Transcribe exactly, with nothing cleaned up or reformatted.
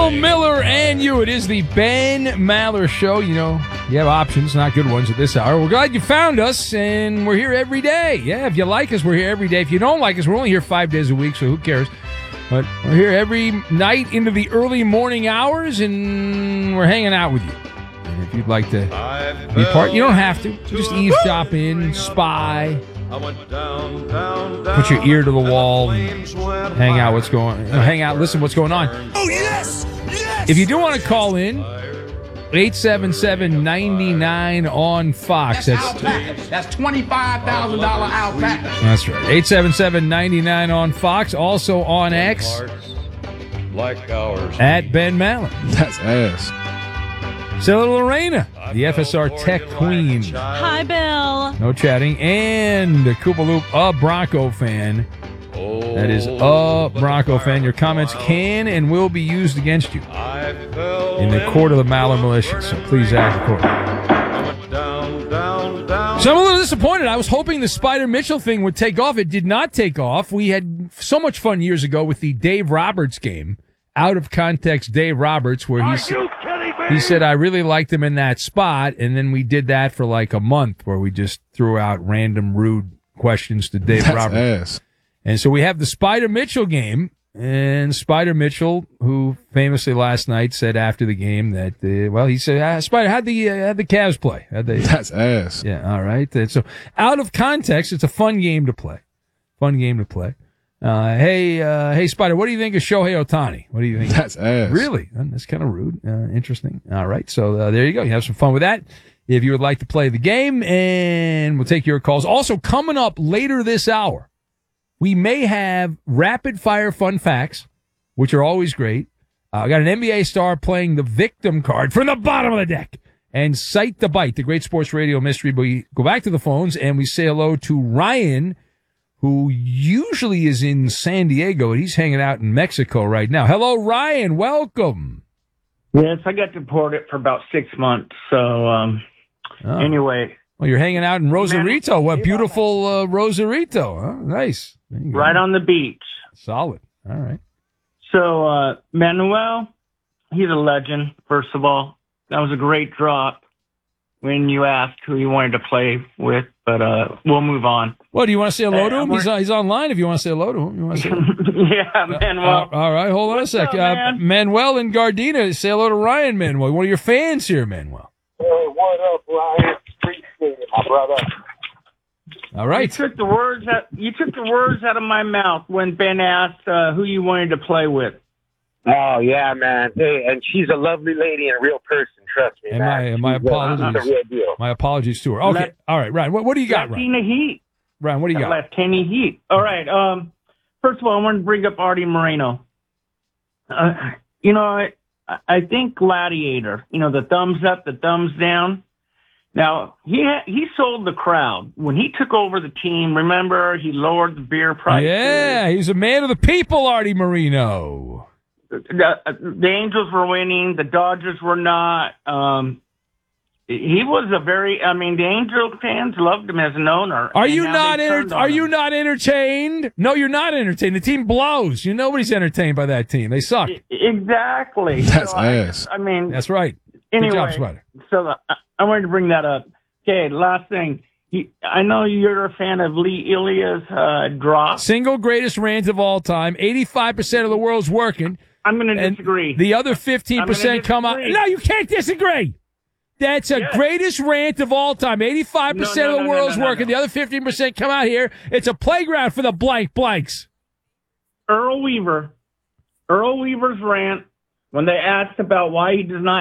Bill Miller and you. It is the Ben Maller Show. You know, you have options, not good ones at this hour. We're glad you found us, and we're here every day. Yeah, if you like us, we're here every day. If you don't like us, we're only here five days a week, so who cares? But we're here every night into the early morning hours, and we're hanging out with you. And if you'd like to be part, you don't have to. Just eavesdrop in, spy. Put your ear to the wall and hang out what's going you know, hang out, listen what's going on. Oh, yes! Yes! If you do want to call in, eight seven seven, nine nine on Fox. That's That's, That's twenty-five thousand dollars alpaca. that's right. eight seven seven, nine nine on Fox. Also on X, like ours. at Ben Maller. That's ass. Sarah Lorena, the F S R Tech Queen. Hi, Bill. No chatting. And the Koopa Loop, a Bronco fan. That is a Bronco fan. Your comments can and will be used against you in the court of the Maller Militia. So please act accordingly. So I'm a little disappointed. I was hoping the Spider Mitchell thing would take off. It did not take off. We had so much fun years ago with the Dave Roberts game. Out of context, Dave Roberts, where he said, he said, I really liked him in that spot. And then we did that for like a month where we just threw out random rude questions to Dave That's Roberts. ass. And so we have the Spider Mitchell game. And Spider Mitchell, who famously last night said after the game that, uh, well, he said, ah, Spider, how'd the, uh, how'd the Cavs play? How'd they? That's ass. Yeah, all right. And so out of context, it's a fun game to play. Fun game to play. Uh, hey, uh, hey, Spider, what do you think of Shohei Ohtani? What do you think? That's ass. Really? Uh, That's kind of rude. Uh, interesting. All right. So uh, there you go. You have some fun with that. If you would like to play the game, and we'll take your calls. Also, coming up later this hour, we may have rapid fire fun facts, which are always great. I uh, got an N B A star playing the victim card from the bottom of the deck. And Cite the Bite, the great sports radio mystery. But we go back to the phones, and we say hello to Ryan, who usually is in San Diego, and he's hanging out in Mexico right now. Hello, Ryan. Welcome. Yes, I got deported for about six months. So, um, Oh. anyway. Well, you're hanging out in Rosarito. What beautiful uh, Rosarito. Huh? Nice. Right on the beach. Solid. All right. So, uh, Manuel, he's a legend, first of all. That was a great drop when you asked who you wanted to play with, but uh, we'll move on. Well, do you want to say hello to Hey, him? He's, uh, he's online if you want to say hello to him. You want to say yeah, Manuel. Uh, all right, hold on a sec. up, uh, man? Manuel in Gardena, say hello to Ryan, Manuel. One of your fans here, Manuel. Hey, what up, Ryan? Appreciate it, my brother. All You right. took the words out. You took the words out of my mouth when Ben asked uh, who you wanted to play with. Oh, yeah, man. Hey, and she's a lovely lady and a real person, trust me, And man. my, and my She's, uh, apologies. she's a real deal. My apologies to her. Okay. Let- All right, Ryan. What, what do you got, Ryan? Latina Heat. Ryan, what do you got? Latina Heat. All right. Um, first of all, I want to bring up Artie Moreno. Uh, you know, I, I think Gladiator, you know, the thumbs up, the thumbs down. Now, he ha- he sold the crowd. When he took over the team, remember, he lowered the beer prices. Yeah, he's a man of the people, Artie Moreno. The, the Angels were winning. The Dodgers were not. Um, he was a very, I mean, the Angel fans loved him as an owner. Are and you now not they've enter- turned on Are you him. not entertained? No, you're not entertained. The team blows. You nobody's entertained by that team. They suck. Exactly. That's So I, ass. I mean, That's right. anyway, Good job, Spider. so I, I wanted to bring that up. Okay, last thing. He, I know you're a fan of Lee Ilia's uh, drop. Single greatest rant of all time. eighty-five percent of the world's working. I'm going to And disagree. The other fifteen percent come out. disagree. No, you can't disagree. That's a Yes. greatest rant of all time. eighty-five percent No, no, of the no, no, world's no, no, working. no. The other fifteen percent come out here. It's a playground for the blank blanks. Earl Weaver, Earl Weaver's rant when they asked about why he does not